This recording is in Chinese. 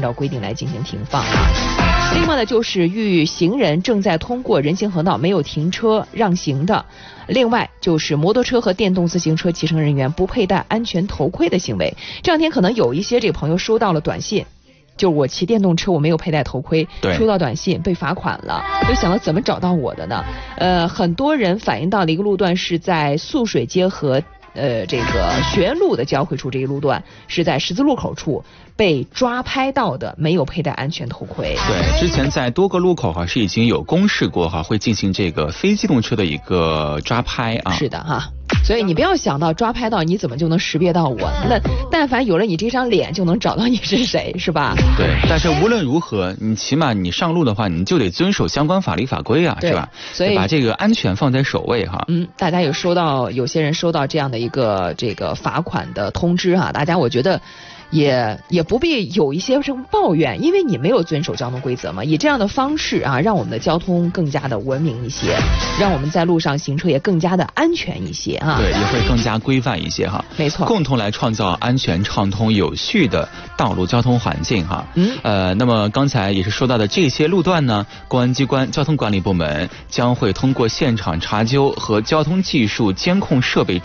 照规定来进行停放啊。另外呢，就是遇行人正在通过人行横道没有停车让行的。另外就是摩托车和电动自行车骑乘人员不佩戴安全头盔的行为。这两天可能有一些这个朋友收到了短信，就我骑电动车我没有佩戴头盔，收到短信被罚款了，就想到怎么找到我的呢？很多人反映到了一个路段是在素水街和这个学院路的交汇处，这一路段是在十字路口处被抓拍到的，没有佩戴安全头盔。 对，之前在多个路口是已经有公示过会进行这个非机动车的一个抓拍啊。 是的所以你不要想到抓拍到你怎么就能识别到我，那但凡有了你这张脸就能找到你是谁，是吧？ 对，但是无论如何，你起码你上路的话，你就得遵守相关法律法规啊，是吧？所以把这个安全放在首位哈。 大家有些人收到这样的一个这个罚款的通知大家我觉得也不必有一些什么抱怨，因为你没有遵守交通规则嘛。以这样的方式让我们的交通更加的文明一些，让我们在路上行车也更加的安全一些对，也会更加规范一些没错， 共同来创造安全、畅通、有序的道路交通环境那么刚才也是说到的这些路段呢，公安机关交通管理部门将会通过现场查究和交通技术监控设备